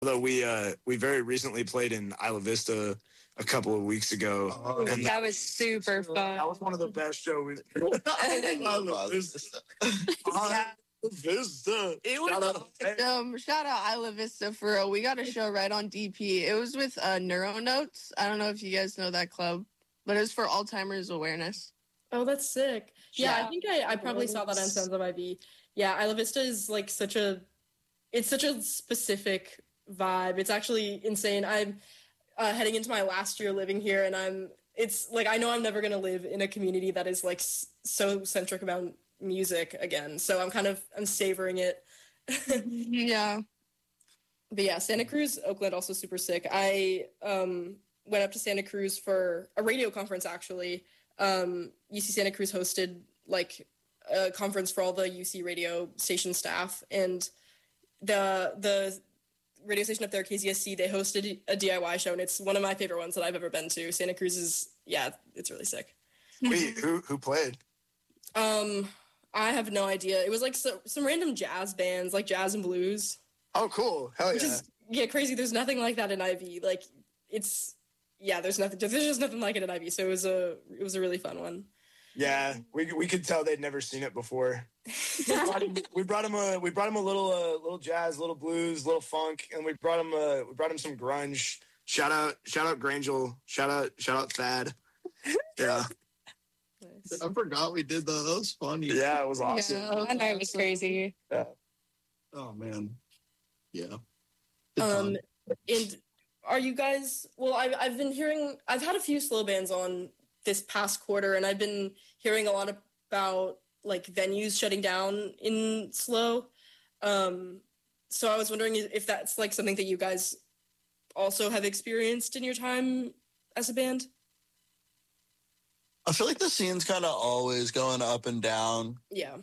Although we very recently played in Isla Vista a couple of weeks ago, and that was super fun. That was one of the best shows. Isla Vista. Yeah. Vista. It was shout out Isla Vista for real. We got a show right on DP. It was with Neuronotes. I don't know if you guys know that club, but it was for Alzheimer's awareness. Oh, that's sick. Yeah, I think I probably saw that on Sounds of IV. Yeah, Isla Vista is like such a specific vibe. It's actually insane. I'm heading into my last year living here, and it's like I know I'm never going to live in a community that is like so centric about music again. So I'm savoring it. Yeah. But yeah, Santa Cruz, Oakland, also super sick. I went up to Santa Cruz for a radio conference, actually. UC Santa Cruz hosted like a conference for all the UC radio station staff, and the radio station up there, KZSC, they hosted a DIY show, and it's one of my favorite ones that I've ever been to. Santa Cruz is, yeah, it's really sick. Wait, who played? I have no idea. It was like some random jazz bands, like jazz and blues. Oh, cool. Hell yeah. Which is, crazy. There's nothing like that in Ivy. Like, there's just nothing like it in Ivy. So it was a really fun one. Yeah, we could tell they'd never seen it before. we brought him a little jazz, little blues, little funk, and we brought him some grunge. Shout out Grangel. Shout out Thad. Yeah. Nice. I forgot we did that. That was funny. Yeah, it was awesome. Yeah, that night was crazy. Yeah. Oh man. Yeah. And are you guys? Well, I've been hearing. I've had a few slow bands on this past quarter, and I've been hearing a lot about like venues shutting down in slow. So I was wondering if that's like something that you guys also have experienced in your time as a band. I feel like the scene's kind of always going up and down. Yeah.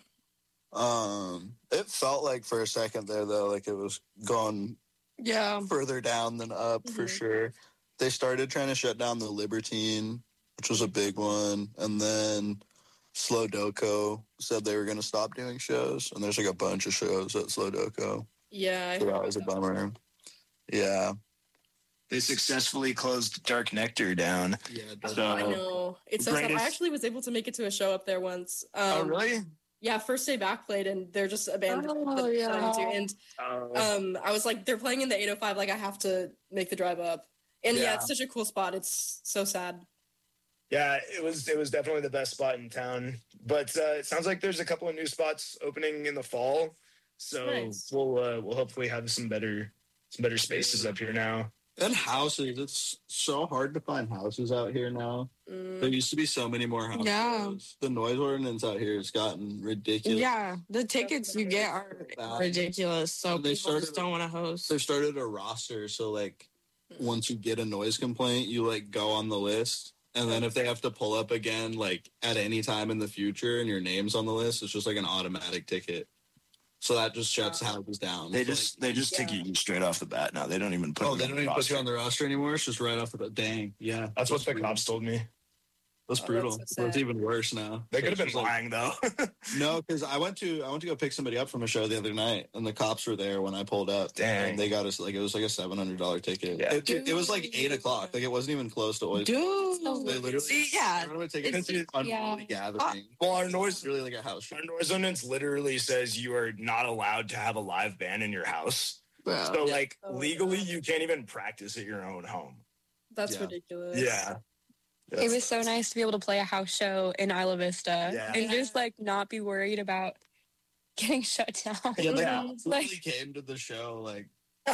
It felt like for a second there though, like it was going further down than up for sure. They started trying to shut down the Libertine, which was a big one, and then Slow Doko said they were going to stop doing shows, and there's like a bunch of shows at Slow Doko. Yeah, so that was a bummer. Yeah. They successfully closed Dark Nectar down. Yeah, so, I know. It's so sad. I actually was able to make it to a show up there once. Oh, really? Yeah, First Day Back played, and they're just a band. And I was like, they're playing in the 805, like I have to make the drive up. And yeah, it's such a cool spot. It's so sad. Yeah, it was definitely the best spot in town. But it sounds like there's a couple of new spots opening in the fall. So nice. We'll hopefully have some better spaces up here now. And houses, it's so hard to find houses out here now. There used to be so many more houses. Yeah. The noise ordinance out here has gotten ridiculous. Yeah, the tickets you get are ridiculous. So people just don't want to host. They started a roster, so like once you get a noise complaint, you like go on the list. And then if they have to pull up again, like at any time in the future and your name's on the list, it's just like an automatic ticket. So that just shuts houses down. They just take you straight off the bat now. They don't even put you on the roster anymore. It's just right off the bat. Dang. Yeah. That's what the cops told me. That's brutal. That's so it's even worse now. They could have been lying though. No, because I went to go pick somebody up from a show the other night, and the cops were there when I pulled up. Dang. And they got us like it was like a $700 ticket. Yeah. It was like 8:00. Like it wasn't even close to Oyster. Dude. They literally it's an unruly gathering. Well, our noise really like a house show. Our noise ordinance literally says you are not allowed to have a live band in your house. Wow. So like legally, you can't even practice at your own home. That's ridiculous. Yeah. It was so nice to be able to play a house show in Isla Vista and just like not be worried about getting shut down. Yeah, they absolutely came to the show like,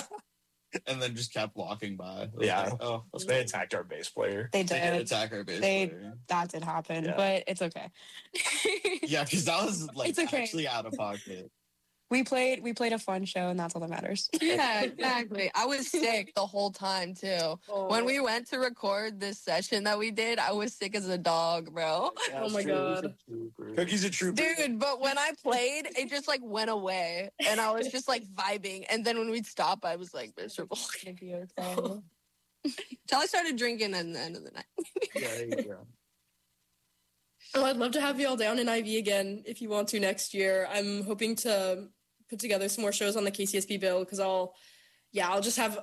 and then just kept walking by. They attacked our bass player. They did attack our bass player. That did happen, but it's okay. Yeah, because that was like actually out of pocket. We played a fun show, and that's all that matters. Yeah, exactly. I was sick the whole time, too. Oh. When we went to record this session that we did, I was sick as a dog, bro. Oh, my God. Cookie's a trooper. Dude, but when I played, it just, like, went away. And I was just, like, vibing. And then when we'd stop, I was, like, miserable. Until I started drinking at the end of the night. Yeah. Oh, I'd love to have you all down in IV again if you want to next year. I'm hoping to put together some more shows on the KCSB bill because I'll yeah, I'll just have